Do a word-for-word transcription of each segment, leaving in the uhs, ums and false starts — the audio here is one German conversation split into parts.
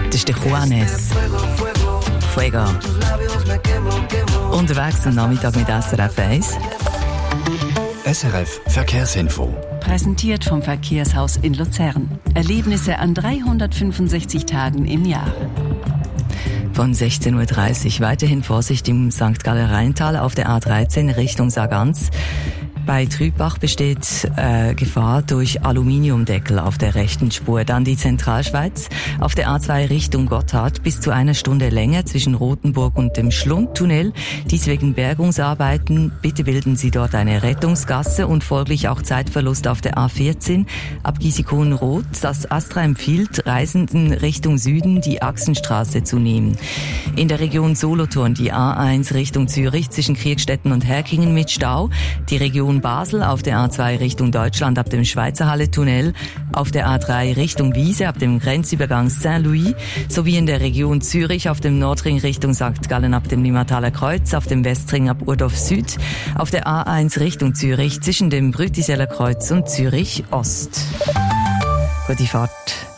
Das ist der Juanes. Fuego. Unterwegs am Nachmittag mit S R F eins. S R F Verkehrsinfo. Präsentiert vom Verkehrshaus in Luzern. Erlebnisse an dreihundertfünfundsechzig Tagen im Jahr. Von sechzehn Uhr dreißig weiterhin Vorsicht im Sankt Galler Rheintal auf der A dreizehn Richtung Sargans. Bei Trübach besteht äh, Gefahr durch Aluminiumdeckel auf der rechten Spur. Dann die Zentralschweiz auf der A zwei Richtung Gotthard bis zu einer Stunde länger zwischen Rothenburg und dem Schlundtunnel. Dies wegen Bergungsarbeiten. Bitte bilden Sie dort eine Rettungsgasse und folglich auch Zeitverlust auf der A vierzehn ab Giesikonen-Roth. Das Astra empfiehlt Reisenden Richtung Süden die Achsenstraße zu nehmen. In der Region Solothurn die A eins Richtung Zürich zwischen Kriegstetten und Herkingen mit Stau. Die Region Basel auf der A zwei Richtung Deutschland ab dem Schweizerhalle-Tunnel, auf der A drei Richtung Wiese ab dem Grenzübergang Saint-Louis sowie in der Region Zürich auf dem Nordring Richtung Sankt Gallen ab dem Limmataler Kreuz, auf dem Westring ab Urdorf Süd, auf der A eins Richtung Zürich zwischen dem Brütiseller Kreuz und Zürich Ost. Gute Fahrt.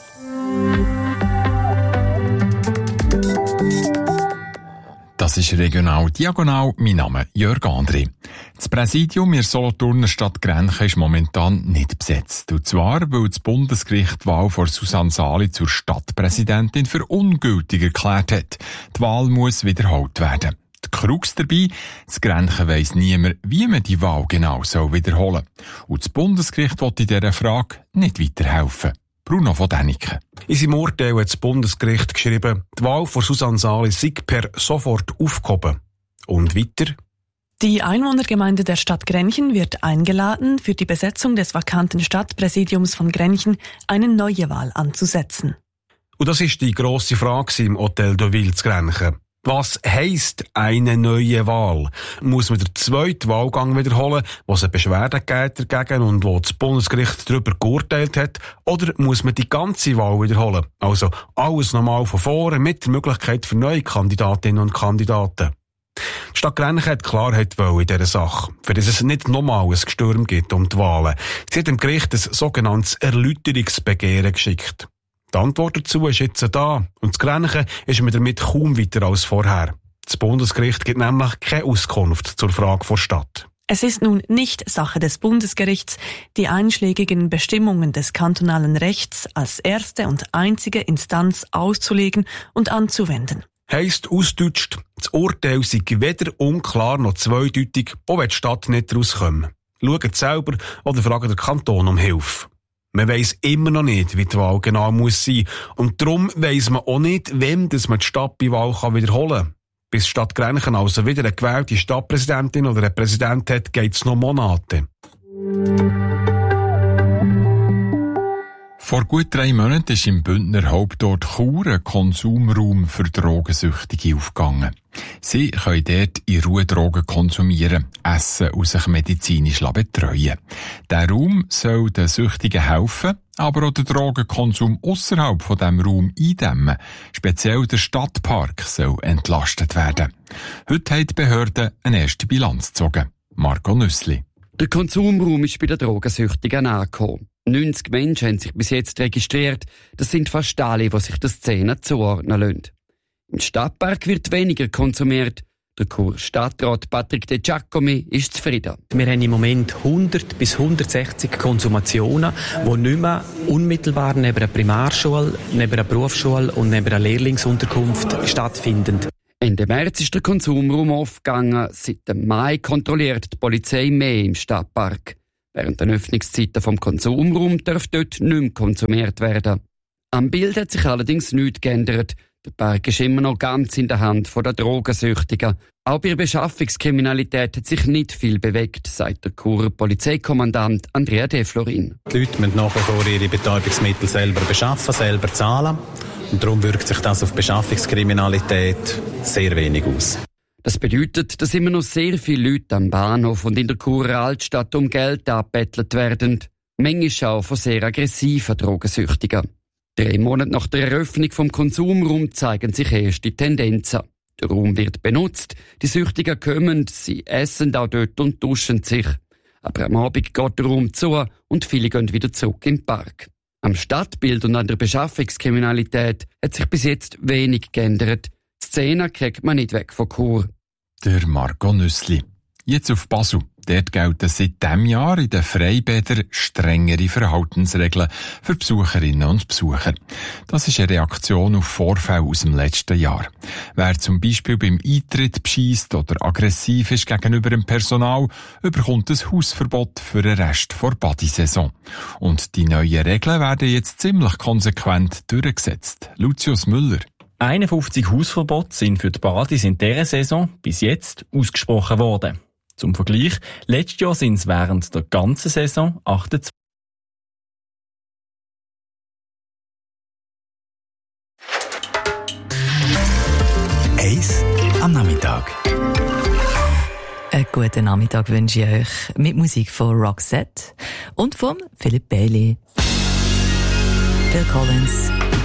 Das ist regional diagonal. Mein Name Jörg André. Das Präsidium in der Solothurner Stadt Grenchen ist momentan nicht besetzt. Und zwar, weil das Bundesgericht die Wahl von Susanne Sali zur Stadtpräsidentin für ungültig erklärt hat. Die Wahl muss wiederholt werden. Die Krux dabei, das Grenchen weiss niemand, wie man die Wahl genau soll wiederholen soll. Und das Bundesgericht will in dieser Frage nicht weiterhelfen. Bruno von Däniken. In seinem Urteil hat das Bundesgericht geschrieben, die Wahl von Susanne Sali sei per sofort aufgehoben. Und weiter? Die Einwohnergemeinde der Stadt Grenchen wird eingeladen, für die Besetzung des vakanten Stadtpräsidiums von Grenchen eine neue Wahl anzusetzen. Und das ist die grosse Frage im Hotel de Ville zu Grenchen. Was heisst eine neue Wahl? Muss man den zweiten Wahlgang wiederholen, wo es eine Beschwerde gegeben dagegen und wo das Bundesgericht darüber geurteilt hat? Oder muss man die ganze Wahl wiederholen? Also alles nochmal von vorne mit der Möglichkeit für neue Kandidatinnen und Kandidaten. Die Stadt Grenchen hat Klarheit wollen in dieser Sache, für das es nicht nochmal ein Gestürm gibt um die Wahlen. Sie hat dem Gericht ein sogenanntes Erläuterungsbegehren geschickt. Die Antwort dazu ist jetzt da. Und das Grenchen ist man damit kaum weiter als vorher. Das Bundesgericht gibt nämlich keine Auskunft zur Frage der Stadt. Es ist nun nicht Sache des Bundesgerichts, die einschlägigen Bestimmungen des kantonalen Rechts als erste und einzige Instanz auszulegen und anzuwenden. Heisst ausgedeutscht, das Urteil sei weder unklar noch zweideutig, auch wenn die Stadt nicht rauskommt. Schaut selber oder fragt den Kanton um Hilfe. Man weiss immer noch nicht, wie die Wahl genau muss sein. Und darum weiss man auch nicht, wem das man die Stadtwahl wiederholen kann. Bis die Stadt Grenchen also wieder eine gewählte Stadtpräsidentin oder einen Präsident hat, geht es noch Monate. Vor gut drei Monaten ist im Bündner Hauptort Chur ein Konsumraum für Drogensüchtige aufgegangen. Sie können dort in Ruhe Drogen konsumieren, essen und sich medizinisch betreuen. Der Raum soll den Süchtigen helfen, aber auch den Drogenkonsum ausserhalb von diesem Raum eindämmen. Speziell der Stadtpark soll entlastet werden. Heute haben die Behörden eine erste Bilanz gezogen. Marco Nüssli. Der Konsumraum ist bei den Drogensüchtigen angekommen. neunzig Menschen haben sich bis jetzt registriert. Das sind fast alle, die sich der Szene zuordnen lassen. Im Stadtpark wird weniger konsumiert. Der Chur-Stadtrat Patrick De Giacomi ist zufrieden. Wir haben im Moment hundert bis hundertsechzig Konsumationen, die nicht mehr unmittelbar neben einer Primarschule, neben einer Berufsschule und neben einer Lehrlingsunterkunft stattfinden. Ende März ist der Konsumraum aufgegangen. Seit dem Mai kontrolliert die Polizei mehr im Stadtpark. Während der Öffnungszeiten vom Konsumraum darf dort nicht mehr konsumiert werden. Am Bild hat sich allerdings nichts geändert. Der Park ist immer noch ganz in der Hand der Drogensüchtigen. Auch bei der Beschaffungskriminalität hat sich nicht viel bewegt, sagt der Churer Polizeikommandant Andrea De Florin. Die Leute müssen nach wie vor ihre Betäubungsmittel selber beschaffen, selber zahlen. Und darum wirkt sich das auf Beschaffungskriminalität sehr wenig aus. Das bedeutet, dass immer noch sehr viele Leute am Bahnhof und in der Churer Altstadt um Geld abbettelt werden. Manchmal auch von sehr aggressiven Drogensüchtigen. Drei Monate nach der Eröffnung vom Konsumraum zeigen sich erste Tendenzen. Der Raum wird benutzt, die Süchtigen kommen, sie essen auch dort und duschen sich. Aber am Abend geht der Raum zu und viele gehen wieder zurück im Park. Am Stadtbild und an der Beschaffungskriminalität hat sich bis jetzt wenig geändert. Die Szene kriegt man nicht weg von Chur. Der Marco Nüssli. Jetzt auf Basel. Dort gelten seit diesem Jahr in den Freibädern strengere Verhaltensregeln für Besucherinnen und Besucher. Das ist eine Reaktion auf Vorfälle aus dem letzten Jahr. Wer zum Beispiel beim Eintritt bescheisst oder aggressiv ist gegenüber dem Personal, bekommt ein Hausverbot für den Rest der Badesaison. Und die neuen Regeln werden jetzt ziemlich konsequent durchgesetzt. Lucius Müller. einundfünfzig Hausverbote sind für die Badis in dieser Saison bis jetzt ausgesprochen worden. Zum Vergleich, letztes Jahr sind es während der ganzen Saison achtundzwanzig. Eis am Nachmittag. Einen guten Nachmittag wünsche ich euch mit Musik von Roxette und von Philip Bailey. Phil Collins.